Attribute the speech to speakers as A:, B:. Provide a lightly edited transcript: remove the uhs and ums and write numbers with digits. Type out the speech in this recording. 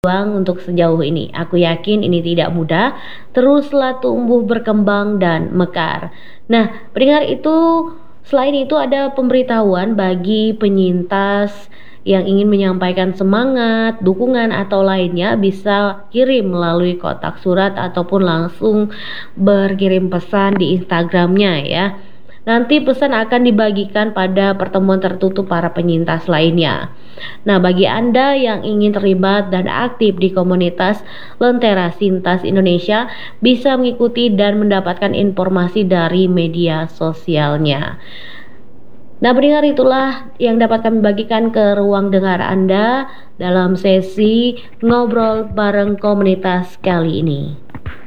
A: untuk sejauh ini. Aku yakin ini tidak mudah. Teruslah tumbuh, berkembang, dan mekar. Nah, pendengar itu, selain itu ada pemberitahuan bagi penyintas yang ingin menyampaikan semangat, dukungan, atau lainnya bisa kirim melalui kotak surat ataupun langsung berkirim pesan di Instagramnya ya. Nanti pesan akan dibagikan pada pertemuan tertutup para penyintas lainnya. Nah, bagi Anda yang ingin terlibat dan aktif di komunitas Lentera Sintas Indonesia, bisa mengikuti dan mendapatkan informasi dari media sosialnya. Nah, pendengar, itulah yang dapat kami bagikan ke ruang dengar Anda dalam sesi ngobrol bareng komunitas kali ini.